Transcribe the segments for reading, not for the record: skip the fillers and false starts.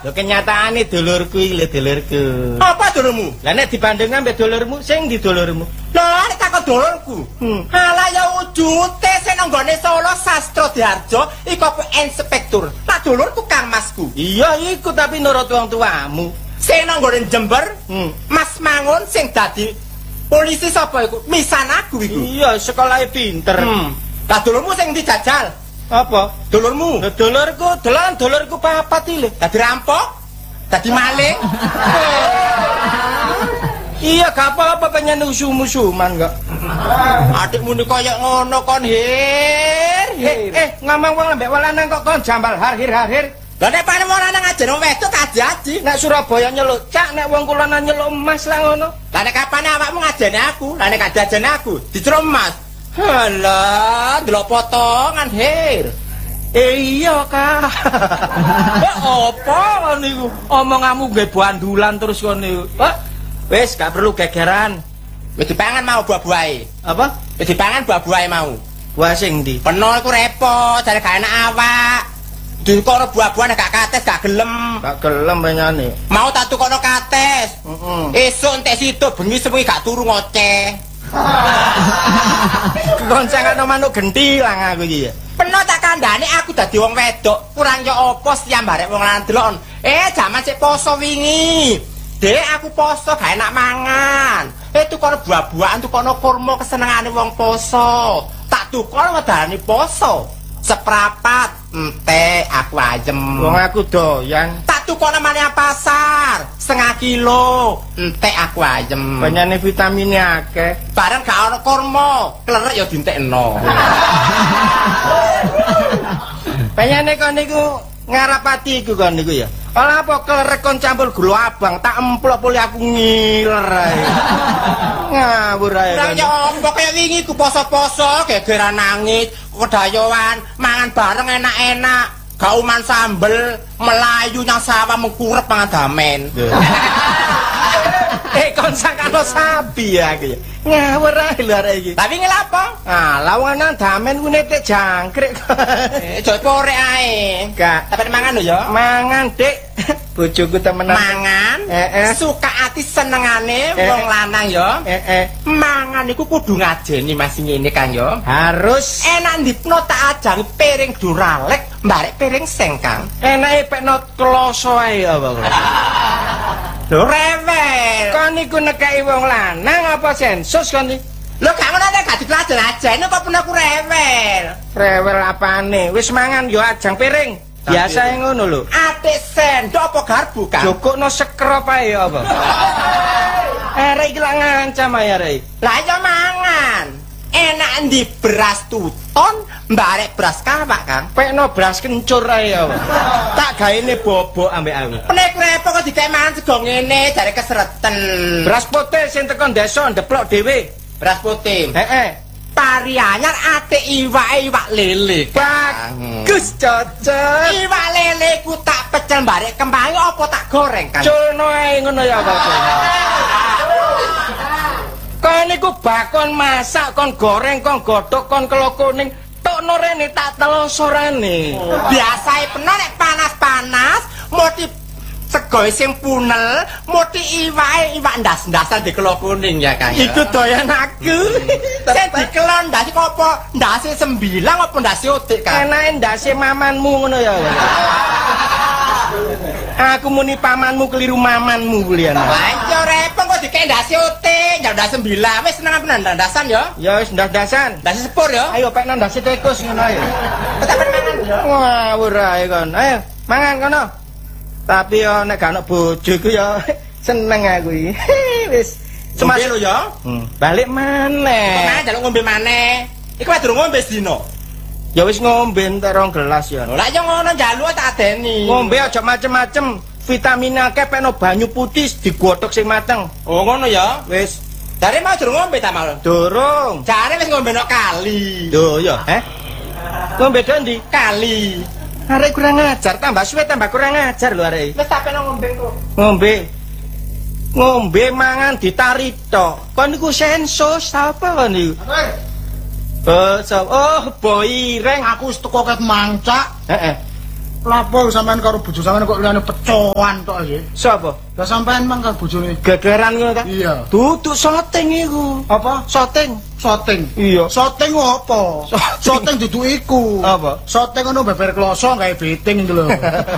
Lho kenyataane dulurku iki lho dulurku. Apa dulurmu? Lah nek dibandingkan mbek dulurmu sing ndi dulurmu? Lah nek takon dulurku. Halah ya wujute sing nang gone Solo Sastro Diharjo iku inspektur. Lah dulurku Kang Masku. Iya iku tapi nurut wong tuamu. Sing nang gone Jember, Mas Mangun sing dadi polisi sapa iku? Misan aku iku. Iya, sekolahe pinter. Lah dulurmu sing dijajal. Apa? Dulurmu? Dulurku papat iki lho. Dadi rampok? Dadi maling? Iya, gak apa-apa pengen musuh-musuhan kok. Adikmu ni kaya ngono kon Hir. Ngomong wong lembek lanang kok kon jambal har-hir. Lah nek panen wong lanang aja nang wedok aji-aji. Nek Surabaya nyeluk cak, nek wong kulon nyeluk emas lah ngono. Lah nek kapane awakmu ngajeni aku? Lah nek ajeni aku dicro emas. Halah, delok potongan Hir. Iya, Kak. Apa niku? Omonganmu nggih bandulan terus kon niku. Wis gak perlu gegeran. Wis dipangan mau buah-buahe. Apa? Wis dipangan buah-buahe mau. Buah sing ndi? Peno iku repot, jare gak enak awak. Dikono buah-buahan gak kates, gak gelem. Gak gelem penyane. Mau tak tukono kates. Esuk entek situ bengi sewengi gak turu ngoceh. Kon sangat manuk genti lang aku iki ya. Peno tak kandhane aku dadi wong wedok, kurang yo apa setiap barek wong lanang delok. Jaman sik poso wingi. Dek aku poso gak enak mangan. Tukono buah-buahan, tukono kurma kesenengane wong poso. Tak tukono wedane poso. Seprapat entek aku ayem. Wong aku doyan. Tak tukono maneh pasar, setengah kilo. Entek aku ayem. Penyane vitaminnya akeh. Bareng gak ono kurma, klerek ya dientekno. Penyane kon niku ngarapati iku kon niku ya. Ola apa klerek kon campur gula abang tak emplok poli aku ngiler ae. Ngawur ae. Lah ya apa kaya wingi ku poso-poso gegeran nangis, kedayoan, mangan bareng enak-enak. Gauman sambel, melayu nang sawah mengkurep mangan damen. Kon sangkano sapi ya iki. Ngawur ae lho arek iki. Tapi ngene apa? Lawang nang damen ku netek jangkrik. Jok porek ae. Gak. Tapi mangan lho ya. Mangan, Dik. Bojoku temenan. Mangan. Suka ati senengane wong lanang ya. Mangan iku kudu ngajeni Mas ngene Kang ya. Harus enak ndipno tak ajangi piring duralek, mbarek piring seng Kang. Enake pekno kloso ae apa kok. Lho rewel. Kon niku nekeki wong lanang apa sensus kon iki? Lho gak ngono nek gak dipelajar-ajeni kok pun aku rewel. Rewel apane? Wis mangan yo ajang piring. Biasa ngono lho. Atik sendok apa garpu Kang? Jokokno sekrop ae apa. Arek iki lak ngancam ae arek. Lah ya mangan. Enak endi beras tuton, mbarek beras kawak Kang. Pekno beras kencur ae apa. Tak gaene bobok ambek aku. Nek repot kok dikek mangan sego ngene jare kesereten. Beras putih sing tekan desa ndeplok dhewe. Beras putih. Tari anyar ate iwak lele. Bagus cocok. Iwak lele ku tak pecel mbarek kembange apa tak goreng Kang? Culno ae ngono ya Pak. Kon niku bakon masak, kon goreng, kon godhog, kon kelo kuning. Tokno rene tak telosorane. Biasae peno nek panas-panas moti sego sing punel, moti iwak ndas-ndasan dikelo kuning ya Kang. Iku doyan aku. Sing dikelo ndase apa? Ndase sembilang apa ndase otik Kang? Enake ndase mamanmu ngono ya. Aku muni pamanmu keliru mamanmu kulian. Ayo repot kok dikek ndase otik, ndak sembilang. Wis seneng apa ndasan ya? Ya wis ndas-ndasan. Ndase sepur ya? Ayo pek nang ndase tikus ngono ae. Tetep mangan ya. Ngawur ae kon. Ayo mangan kono. Tapi yo nek gak ono bojoku yo seneng aku iki. Wis semas lho ya. Balik maneh. Pengen njaluk ngombe maneh. Iku wis durung ngombe sedina. Ya wis ngombe entek 2 gelas ya. Lah ya ngono njaluk tak adeni. Ngombe aja macem-macem. Vitamin akeh pekno banyu putih digodhog sing mateng. Oh ngono ya. Wis. Jare mau durung ngombe ta mal? Durung. Jare wis ngombe nang kali. Lho ya, ngombe ndi? Kali. Arek kurang ajar, tambah suwe tambah kurang ajar lho arek. Wis tak peno ngombe kok. Ngombe mangan ditari tok. Kon niku sensus apa kon niku? Oh, Boy Reng aku wis teko ket mancak. Lapo sampean karo bojo sampean kok liyane pecoan tok iki. Sapa? Lah sampean mang karo bojone. Gegeran ngono ta? Iya. Duduk syuting iku. Apa? Syuting. Syuting. Iya. Syuting apa? Syuting duduk iku. Apa? Syuting ono beber kloso gawe beting iki lho.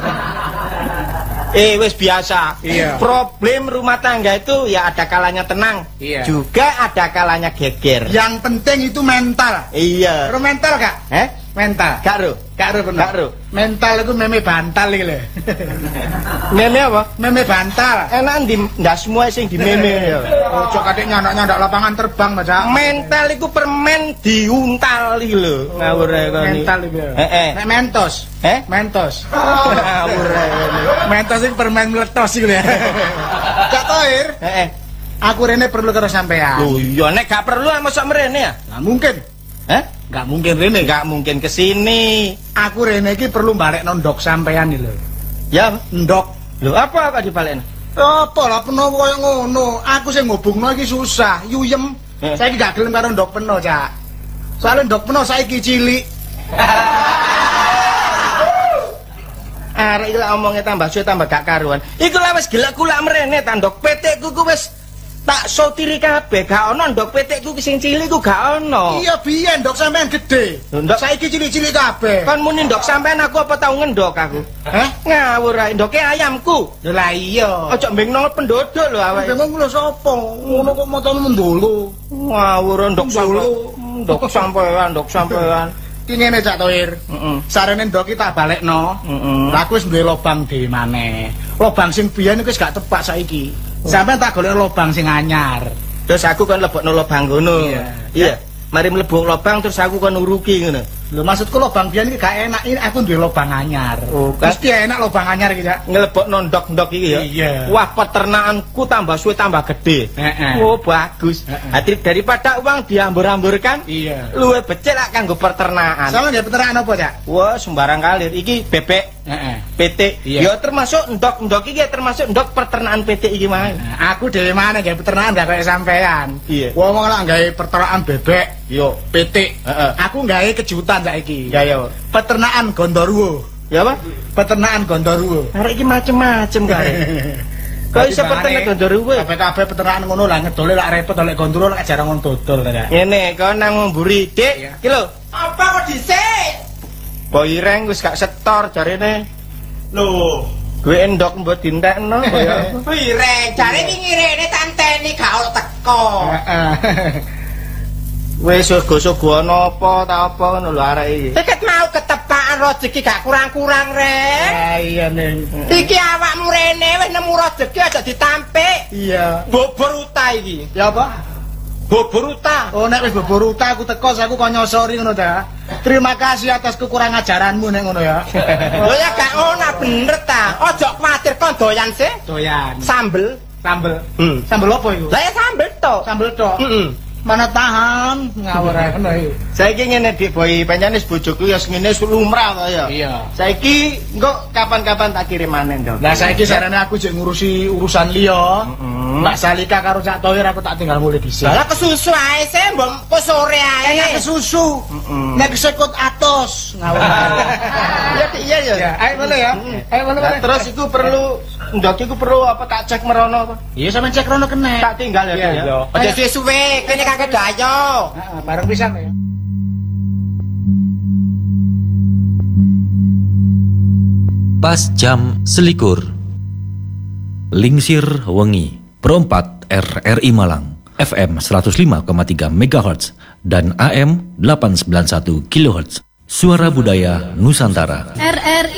Wis biasa. Iya. Problem rumah tangga itu ya ada kalanya tenang, Iya. juga ada kalanya geger. Yang penting itu mental. Iya. Ro mental gak? Mental. Gak ro. Gak ro bener. Gak ro. Mental itu meme bantal iki lho. Meme apa? Meme bantal. Enak ndi ndak semua sing di meme ya. Ojo kadek nyandak-nyandak lapangan terbang Mas. Mental iku permen diuntal iki lho. Ngawur ae kok. Mental iki. Heeh. Nek mentos. Mentos. Ngawur ae. Mentos iki permen meletos iki lho ya. Kak Tohir. Heeh. Aku rene perlu karo sampean. Lho iya nek gak perlu mosok mrene ya? Nah, mungkin. Gak mungkin rene. Gak mungkin kesini. Aku rene iki perlu balik ndok sampean iki lho. Ya, Ndok. lho apa dibalekno? Apa lah peno koyo ngono. Aku sing ngubungno iki susah, yuyem. Saiki gak gelem karo ndok peno, Cak. Soale ndok peno saiki cilik. Arek iki lek omonge tambah suwe tambah gak karuan. Iku lek wis gelek-kulak mrene ta ndok petekku ku wis tak sotiri kabeh, gak ono ndok petekku sing cilik ku gak ono. Iya biyen ndok sampean gede. Ndok Saiki cilik-cilik kabeh. kon muni ndok sampean aku apa tau ngendok aku? Ngawur ae ndoke ayamku. Lho lah iya. Aja mbengno penduduk lho awake. Bingung lho sapa? Ngono kok motomu mendolo. Ngawur ndok sampean, ndok sampean. Ki ngene Cak Tohir. Sarene ndok iki tak balekno. Lah aku wis duwe lobang dhewe maneh. Lobang sing biyen iku wis gak tepak saiki. Sampeyan tak golek lobang sing anyar. Terus aku kan lebokno lobang ngono. Iya. Mari mlebu lobang terus aku kan uruki ngono. Lho maksudku lobang biyen iki gak enak, ini aku duwe lobang anyar. Oh, kan? Mesti enak lobang anyar iki, Cak. Ngelebokno ndok-ndok iki ya. Iya. Wah, peternakanku tambah suwe tambah gede. Oh, bagus. Daripada uang diambur-amburkan, Iya. luwe becik lak kanggo peternakan. Sama nggih peternakan apa, Cak? Wah, sembarang kalir. Iki bebek, PT. Iya. Ya termasuk ndok-ndok iki termasuk ndok peternakan PT iki mah. Aku dhewe maneh gawe peternakan gak kaya sampean. Iya. Wong lak gawe peternakan bebek, Yo, PT. Aku gawe kejutan saiki. ya ya. Peternakan Gondoruo. Ya apa? Peternakan Gondoruo. Arek iki macem-macem kae. Kok iso peternak Gondoruo? Kabeh peternakan ngono lah ngedole lak repot lek Gondoruo lek jarang ngono dodol ta. Ngene, kau nang mburi, Dik. Iki lho. Apa kok dhisik? Boy Ireng wis gak setor jarene. Lho, Gue endok mbok dintekno kaya apa? Ireng, jare wingi rene tanteni gak ono teko. Wis sogo-sogo apa ta apa ngono lho arek iki. Tiket mau ketepaan rezeki gak kurang-kurang, Reng. Iya ning. Iki awakmu rene wis nemu rezeki aja ditampik. Iya. Bobor uta iki. Ya apa? Bobor uta. Oh nek wis bobor uta aku teko aku kok nyosori ngono ta. Terima kasih atas kekurang ajaranmu nek ngono ya. Lho ya gak ono bener ta. Aja kuwatir kon doyan sih. Doyan. Sambel. Sambel. Sambel apa iku? Lah ya sambel to. Sambel tok. Mana tahan ngawur ae ngono iki. Saiki ngene Dik Boy, pancen wis bojoku ya ngene lumrah to ya. Iya. Saiki engko kapan-kapan tak kirim maneh, Ndok. Lah saiki sarane aku jek ngurusi urusan liya. Mbak Salika karo Cak Tohir aku tak tinggal mulai dhisik. Lah kesusu ae sih mbok kok sore ae. Enak kesusu. Nek sekut atos ngawur ae. Iya ya. Ya, ayo ngono ya. Ayo ngono. Nah, terus iku perlu ndok iku perlu apa tak cek merono apa? Iya sampean cek rono kena. Tak tinggal ya. Iya, Dik, iya. Aja suwe-suwe kene kagak dayo. Heeh, bareng pisan ya. Pas jam selikur Lingsir Wengi Pro4 RRI Malang FM 105,3 MHz dan AM 891 kHz Suara Budaya Nusantara. RRI